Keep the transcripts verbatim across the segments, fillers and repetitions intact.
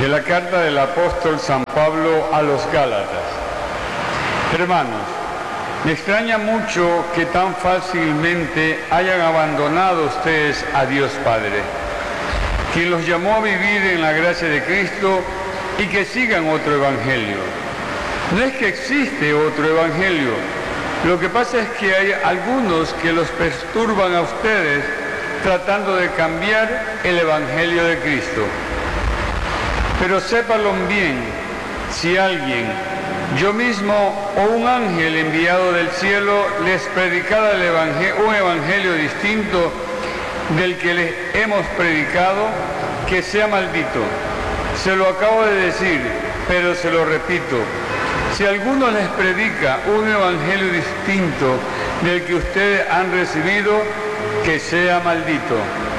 De la carta del apóstol San Pablo a los Gálatas. Hermanos, me extraña mucho que tan fácilmente hayan abandonado ustedes a Dios Padre, quien los llamó a vivir en la gracia de Cristo, y que sigan otro evangelio. No es que existe otro evangelio, lo que pasa es que hay algunos que los perturban a ustedes tratando de cambiar el evangelio de Cristo. Pero sépanlo bien, si alguien, yo mismo o un ángel enviado del cielo, les predicara el evangelio, un evangelio distinto del que les hemos predicado, que sea maldito. Se lo acabo de decir, pero se lo repito. Si alguno les predica un evangelio distinto del que ustedes han recibido, que sea maldito.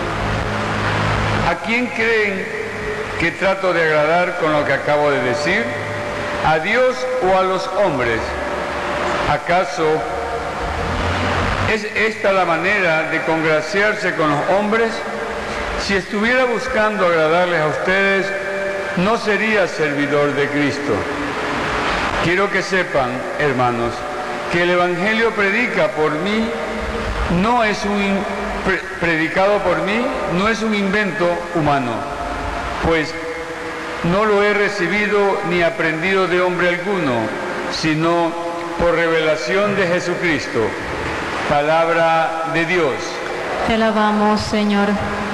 ¿A quién creen que trato de agradar con lo que acabo de decir? ¿A Dios o a los hombres? ¿Acaso es esta la manera de congraciarse con los hombres? Si estuviera buscando agradarles a ustedes, no sería servidor de Cristo. Quiero que sepan, hermanos, que el evangelio predica por mí no es un pre, predicado por mí no es un invento humano, pues no lo he recibido ni aprendido de hombre alguno, sino por revelación de Jesucristo. Palabra de Dios. Te alabamos, Señor.